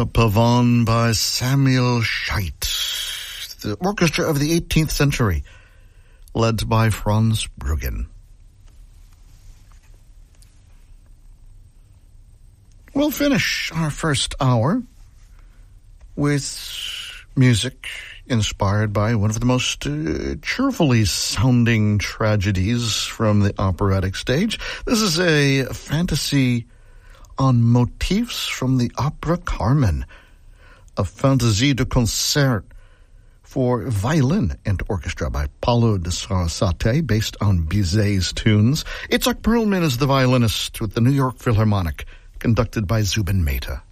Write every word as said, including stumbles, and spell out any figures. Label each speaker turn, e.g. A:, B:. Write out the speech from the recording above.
A: A pavane by Samuel Scheidt, the orchestra of the eighteenth century, led by Franz Bruggen. We'll finish our first hour with music inspired by one of the most uh, cheerfully sounding tragedies from the operatic stage. This is a fantasy on motifs from the opera Carmen, a Fantaisie de Concert for violin and orchestra by Paulo de Sarasate, based on Bizet's tunes. Itzhak Perlman is the violinist with the New York Philharmonic, conducted by Zubin Mehta.